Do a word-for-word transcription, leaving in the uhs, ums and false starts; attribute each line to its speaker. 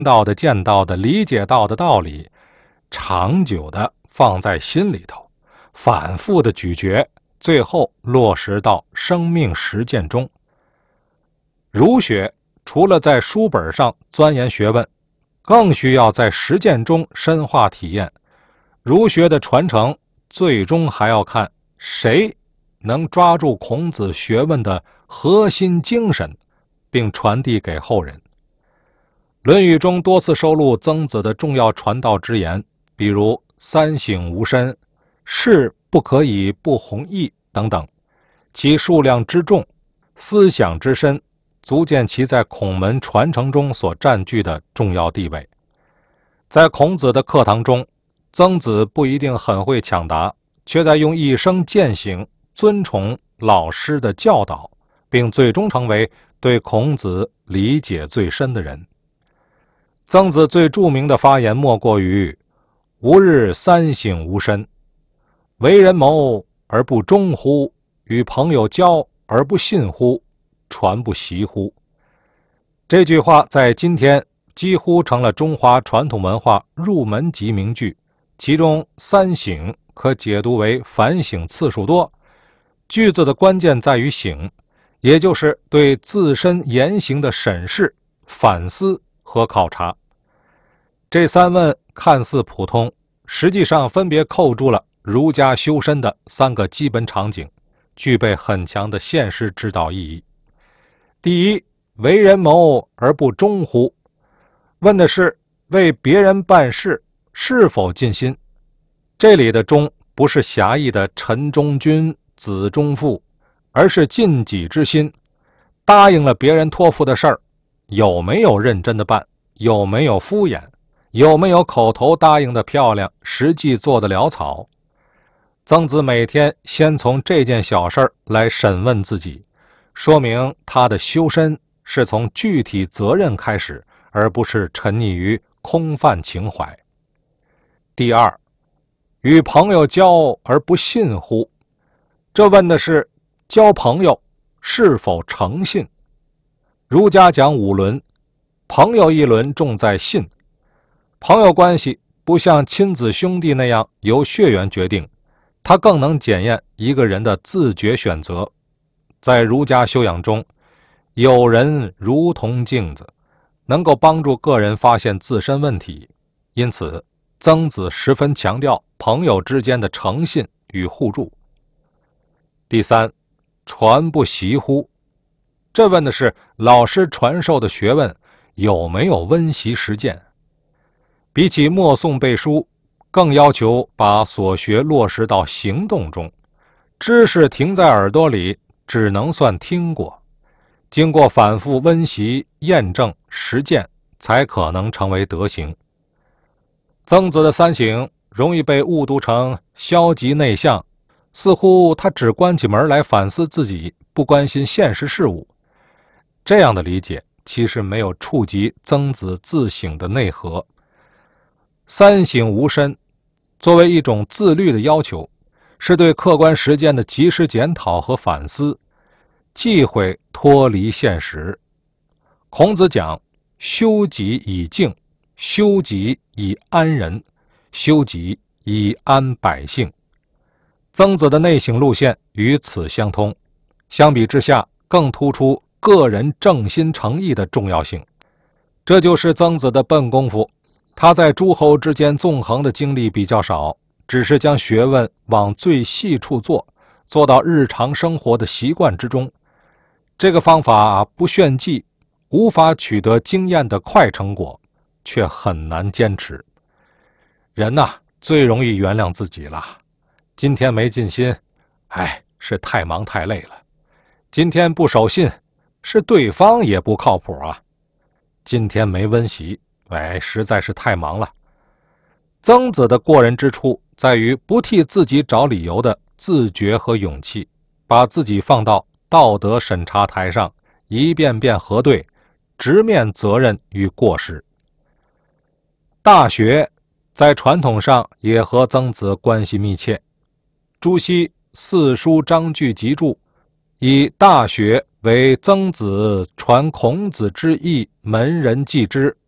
Speaker 1: 到的、见到的、理解到的道理，长久的放在心里头，反复的咀嚼，最后落实到生命实践中。儒学除了在书本上钻研学问，更需要在实践中深化体验。儒学的传承最终还要看谁能抓住孔子学问的核心精神，并传递给后人。论语中多次收录曾子的重要传道之言，比如三省吾身、事不可以不弘毅等等，其数量之众，思想之深，足见其在孔门传承中所占据的重要地位。在孔子的课堂中，曾子不一定很会抢答，却在用一生践行尊崇老师的教导，并最终成为对孔子理解最深的人。曾子最著名的发言莫过于吾日三省吾身，为人谋而不忠乎？与朋友交而不信乎？传不习乎？这句话在今天几乎成了中华传统文化入门级名句，其中三省可解读为反省次数多。句子的关键在于省，也就是对自身言行的审视、反思和考察。这三问看似普通，实际上分别扣住了儒家修身的三个基本场景，具备很强的现实指导意义。第一，为人谋而不忠乎？问的是为别人办事是否尽心。这里的忠不是狭义的臣忠君、子忠父，而是尽己之心。答应了别人托付的事儿，有没有认真的办？有没有敷衍？有没有口头答应的漂亮，实际做得潦草？曾子每天先从这件小事儿来审问自己，说明他的修身是从具体责任开始，而不是沉溺于空泛情怀。第二，与朋友交而不信乎？这问的是交朋友是否诚信。儒家讲五伦，朋友一伦重在信。朋友关系不像亲子兄弟那样由血缘决定，它更能检验一个人的自觉选择。在儒家修养中，友人如同镜子，能够帮助个人发现自身问题，因此曾子十分强调朋友之间的诚信与互助。第三，传不习乎？这问的是老师传授的学问有没有温习实践。比起默诵背书，更要求把所学落实到行动中。知识停在耳朵里，只能算听过，经过反复温习、验证、实践，才可能成为德行。曾子的三省容易被误读成消极内向，似乎他只关起门来反思自己，不关心现实事物。这样的理解其实没有触及曾子自省的内核。三省吾身作为一种自律的要求，是对客观实践的及时检讨和反思，忌讳脱离现实。孔子讲修己以敬，修己以安人，修己以安百姓。曾子的内省路线与此相通，相比之下更突出个人正心诚意的重要性。这就是曾子的笨功夫。他在诸侯之间纵横的经历比较少，只是将学问往最细处做，做到日常生活的习惯之中。这个方法不炫技，无法取得经验的快成果，却很难坚持。人呐、啊，最容易原谅自己了。今天没尽心，哎，是太忙太累了。今天不守信，是对方也不靠谱啊。今天没温习，哎，实在是太忙了。曾子的过人之处在于不替自己找理由的自觉和勇气，把自己放到道德审查台上，一遍遍核对，直面责任与过失。大学在传统上也和曾子关系密切。朱熹《四书章句集注》以大学为曾子传孔子之意门人记之，